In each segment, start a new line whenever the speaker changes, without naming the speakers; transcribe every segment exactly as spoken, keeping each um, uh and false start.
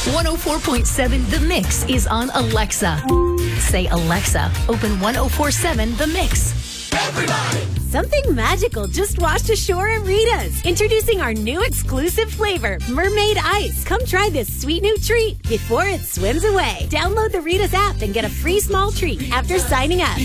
one oh four point seven The Mix is on Alexa. Say, Alexa, open one oh four point seven The Mix.
Everybody! Something magical just washed ashore at Rita's. Introducing our new exclusive flavor, Mermaid Ice. Come try this sweet new treat before it swims away. Download the Rita's app and get a free small treat after signing up.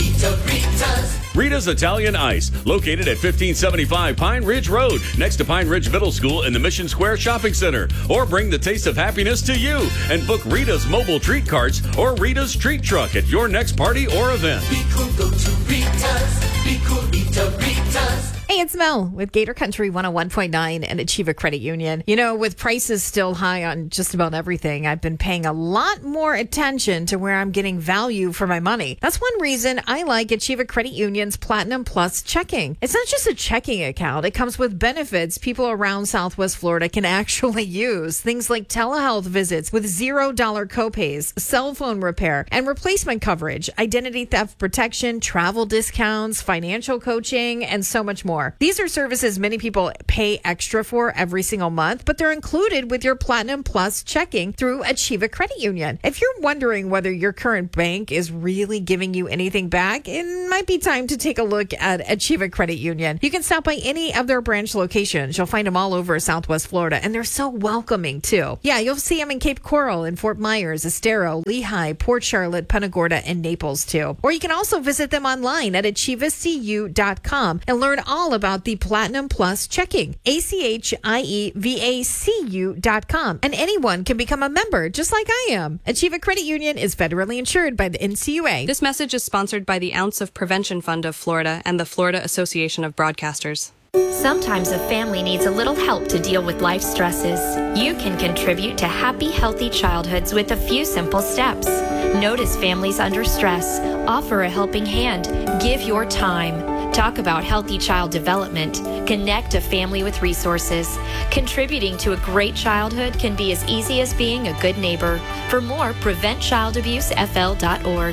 Rita's Italian Ice, located at fifteen seventy-five Pine Ridge Road, next to Pine Ridge Middle School in the Mission Square Shopping Center. Or bring the taste of happiness to you and book Rita's mobile treat carts or Rita's treat truck at your next party or event.
Be cool, go to Rita's. Be cool, eat a Rita's.
Hey, it's Mel with Gator Country one oh one point nine and Achieva Credit Union. You know, with prices still high on just about everything, I've been paying a lot more attention to where I'm getting value for my money. That's one reason I like Achieva Credit Union's Platinum Plus checking. It's not just a checking account. It comes with benefits people around Southwest Florida can actually use. Things like telehealth visits with zero dollar copays, cell phone repair and replacement coverage, identity theft protection, travel discounts, financial coaching, and so much more. These are services many people pay extra for every single month, but they're included with your Platinum Plus checking through Achieva Credit Union. If you're wondering whether your current bank is really giving you anything back, it might be time to take a look at Achieva Credit Union. You can stop by any of their branch locations. You'll find them all over Southwest Florida, and they're so welcoming too. Yeah, you'll see them in Cape Coral, in Fort Myers, Estero, Lehigh, Port Charlotte, Punta Gorda, and Naples too. Or you can also visit them online at achieva c u dot com and learn all about the Platinum Plus checking. A C H I E V A C U dot com. And anyone can become a member, just like I am. Achieva Credit Union is federally insured by the N C U A.
This message is sponsored by the Ounce of Prevention Fund of Florida and the Florida Association of Broadcasters.
Sometimes a family needs a little help to deal with life stresses. You can contribute to happy, healthy childhoods with a few simple steps. Notice families under stress. Offer a helping hand. Give your time. Talk about healthy child development. Connect a family with resources. Contributing to a great childhood can be as easy as being a good neighbor. For more, prevent child abuse f l dot org.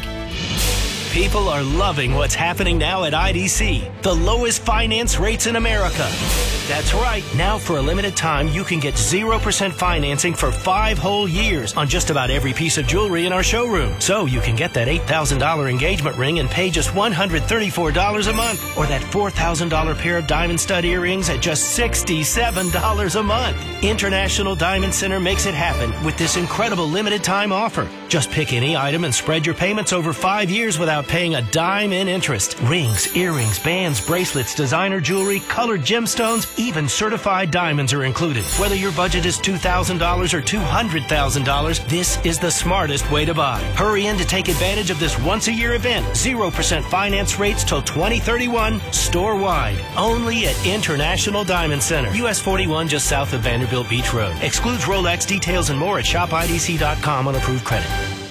People are loving what's happening now at I D C. The lowest finance rates in America. That's right. Now for a limited time, you can get zero percent financing for five whole years on just about every piece of jewelry in our showroom. So you can get that eight thousand dollars engagement ring and pay just one hundred thirty-four dollars a month. Or that four thousand dollars pair of diamond stud earrings at just sixty-seven dollars a month. International Diamond Center makes it happen with this incredible limited time offer. Just pick any item and spread your payments over five years without paying a dime in interest. Rings, earrings, bands, bracelets, designer jewelry, colored gemstones, even certified diamonds are included. Whether your budget is two thousand dollars or two hundred thousand dollars, this is the smartest way to buy. Hurry in to take advantage of this once-a-year event. zero percent finance rates till twenty thirty-one, store-wide. Only at International Diamond Center. U S forty-one just south of Vanderbilt Beach Road. Excludes Rolex. Details and more at shop I D C dot com on approved credit.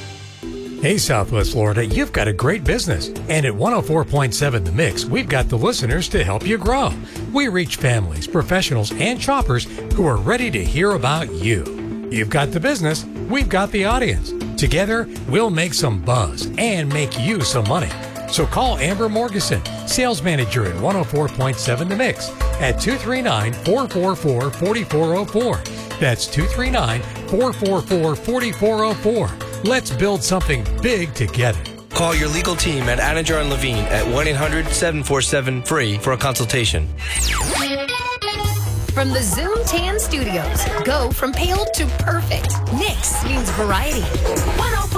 Hey, Southwest Florida, you've got a great business. And at one oh four point seven The Mix, we've got the listeners to help you grow. We reach families, professionals, and shoppers who are ready to hear about you. You've got the business, we've got the audience. Together, we'll make some buzz and make you some money. So call Amber Morgeson, sales manager at one oh four point seven The Mix at two three nine, four four four, four four zero four. That's two three nine, four four four, four four zero four. Let's build something big together.
Call your legal team at Anajar and Levine at one eight hundred, seven four seven, F R E E for a consultation.
From the Zoom Tan Studios, go from pale to perfect. Nix means variety.